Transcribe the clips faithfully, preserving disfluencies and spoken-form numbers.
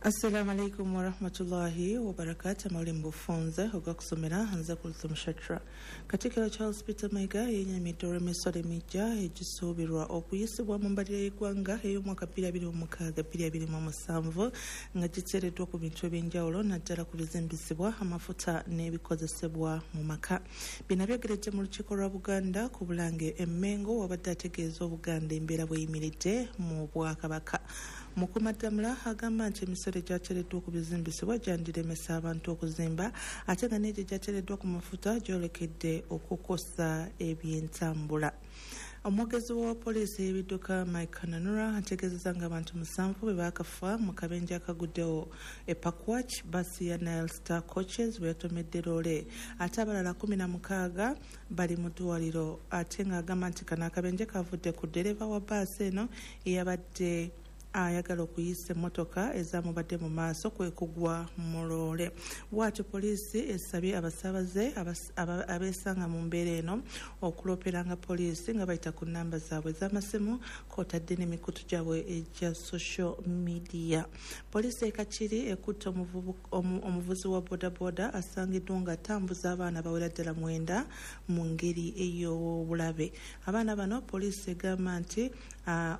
Assalamu alaikum wa rahmatullahi wa barakatuh. Mwalimu Bufunze huga kusomera hanza kulithu mshatra katika Charles Peter Maiga yenye mitore misole mija ejisubirwa okuyisibwa mu mbalira y'eggwanga ey'omwaka bbiri abiri mu mukaaga bbiri abiri mu musanvu nga giteereddwa ku bintu eby'enjawulo naddala ku bizimbisibwa amafuta n'ebikozesebwa mu maka. Bino byogeredde mu lukiiko lwa Buganda ku Bulange e Mengo wabadde ategeeza Obuganda embeera bw'eyimiridde mu Bwakabaka. Mukumaddamula agamba nti emisolo gyateereddwa ku bizimbisibwa gyandiremesa abantu okuzimba ate nga n'egyo gyateereddwa ku mafuta gyolekedde okukosa ebyentambula. Omwogezi wa poliisi y'ebidduka Mike Kananura ategeezezza nga abantu musanvu bwe baakafa mu kabenje akaguddewo e Pakwach basi ya Nile Star Coaches bwe yatomedde loole ate abalala kumi na mukaaga bali mu ddwaliro ate ng'agamba nti kano akabenje kavudde ku ddereva wa baasi eno eyabadde ayagala okuyisa emmotoka ezamubadde mu maaso kwe kugwa mu loole. Bw'atyo poliisi esabye abasaabaze abeesanga mu mbeera eno okuloperanga poliisi nga bayita ku nnamba zaabwe ez'amasimu kw'otadde n'emikutu gyabwe egya social media. Poliisi e Kakiri ekutte omuvuzi wa bodaboda asangiddwa nga atambuza abaana bawera ddala mwenda mu ngeri ey'obulabe. Abaana bano poliisi egamba nti uh,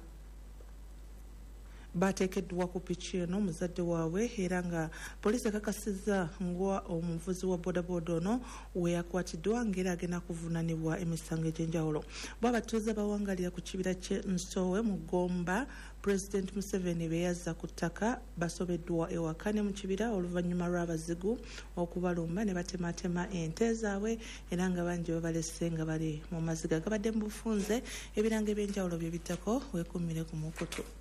bateekeddwa ku piki eno muzadde waabwe era nga poliisi ekakasizza nga omuvuzi wa bodaboda ono we yakwatiddwa ng'era agenda kuvunaanibwa emisango egy'enjawulo. Bw'abatuuze bawangalira ku kibira ky'e Nsowe mu Gomba, President Museveni be yazza ku ttaka basobeddwa ewaka ne mu kibira oluvannyuma lw'abazigu okubalumba ne batematema ente zaabwe era nga bangi babalese nga bali mu maziga gabadde mu bufunze. Ebiranga eby'enjawulo bye bittako weekuumire ku mukutu.